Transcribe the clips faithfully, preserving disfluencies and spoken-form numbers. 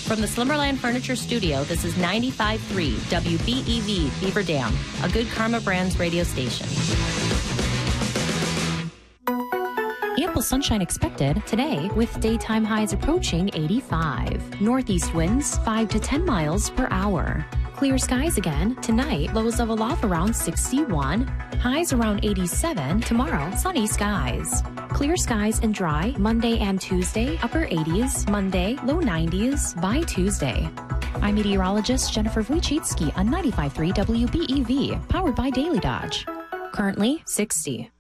From the Slimmerland Furniture Studio, this is ninety-five point three W B E V Beaver Dam, a Good Karma Brands radio station. Ample sunshine expected today with daytime highs approaching eighty-five. Northeast winds five to ten miles per hour. Clear skies again tonight, lows of a low around sixty-one, highs around eighty-seven. Tomorrow, sunny skies. Clear skies and dry Monday and Tuesday, upper eighties. Monday, low nineties by Tuesday. I'm meteorologist Jennifer Wojcicki on ninety-five point three W B E V, powered by Daily Dodge. Currently sixty.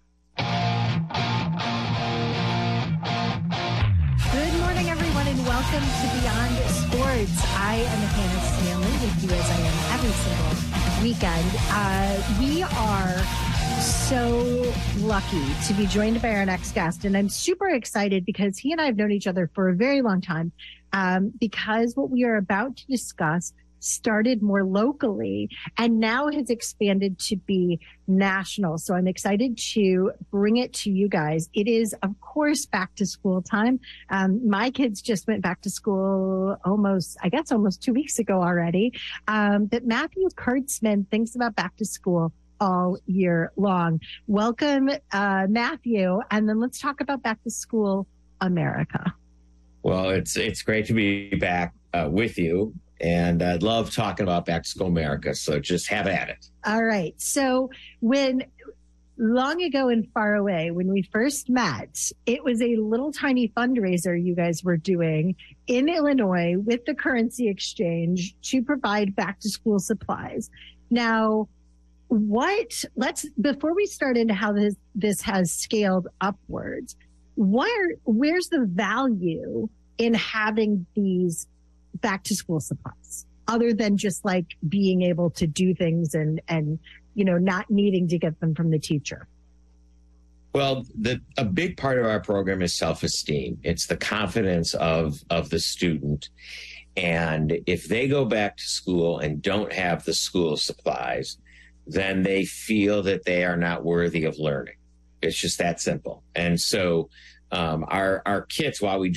And welcome to Beyond Sports. I am Hannah Stanley with you as I am every single weekend. Uh, we are so lucky to be joined by our next guest, and I'm super excited because he and I have known each other for a very long time, um, because what we are about to discuss started more locally and now has expanded to be national. So I'm excited to bring it to you guys. It is, of course, back to school time. Um, my kids just went back to school almost, I guess, almost two weeks ago already. Um, but Matthew Kurtzman thinks about back to school all year long. Welcome, uh, Matthew. And then let's talk about back to school America. Well, it's, it's great to be back uh, with you. And I love talking about Back to School America. So just have at it. All right. So when long ago and far away, when we first met, it was a little tiny fundraiser you guys were doing in Illinois with the currency exchange to provide back to school supplies. Now, what let's before we start into how this this has scaled upwards, where where's the value in having these back to school supplies other than just like being able to do things and, and, you know, not needing to get them from the teacher? Well, the, a big part of our program is self-esteem. It's the confidence of, of the student. And if they go back to school and don't have the school supplies, then they feel that they are not worthy of learning. It's just that simple. And so um, our, our kits, while we